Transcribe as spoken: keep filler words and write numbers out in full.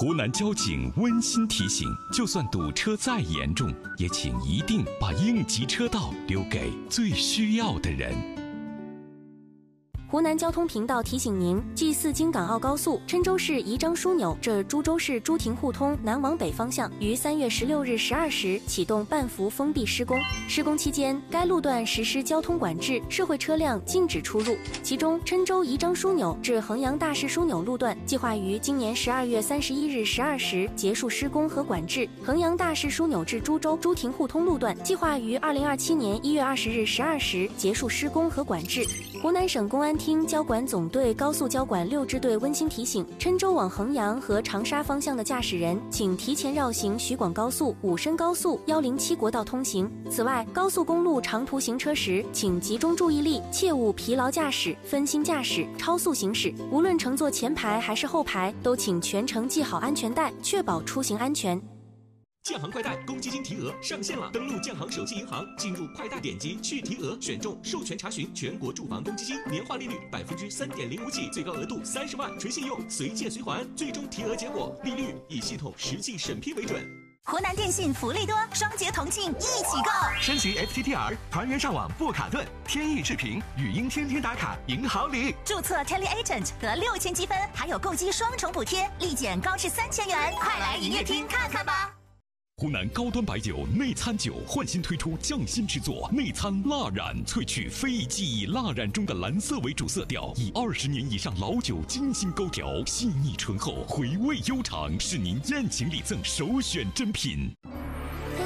湖南交警温馨提醒：就算堵车再严重，也请一定把应急车道留给最需要的人。 湖南交通频道提醒您：G 四京港澳高速郴州市宜章枢纽至株洲市朱亭互通南往北方向于三月十六日十二时启动半幅封闭施工。施工期间，该路段实施交通管制，社会车辆禁止出入。其中，郴州宜章枢纽至衡阳大市枢纽路段计划于今年十二月三十一日十二时结束施工和管制；衡阳大市枢纽至株洲朱亭互通路段计划于二零二七年一月二十日十二时结束施工和管制。湖南省公安厅交管总队高速交管六支队温馨提醒：郴州往衡阳和长沙方向的驾驶人，请提前绕行徐广高速、武深高速、一零七国道通行。此外，高速公路长途行车时，请集中注意力，切勿疲劳驾驶、分心驾驶、超速行驶。无论乘坐前排还是后排，都请全程系好安全带，确保出行安全。 建行快贷公积金提额上线了，登录建行手机银行，进入快贷点击去提额，选中授权查询全国住房公积金，年化利率百分之三点零五起，最高额度三十万，纯信用，随借随还，最终提额结果利率以系统实际审批为准。 湖南电信福利多，双节同庆一起购， 升级 F T T R， 团圆上网不卡顿，天翼视频，语音天天打卡，赢好礼。 注册 Tele Agent 得六千积分，还有购机双重补贴，立减高至三千元，快来营业厅看看吧。 湖南高端白酒内参酒焕新推出匠心制作内参蜡染，萃取非遗技艺蜡染中的蓝色为主色调，以二十年以上老酒精心勾调，细腻醇厚，回味悠长，是您宴请礼赠首选珍品。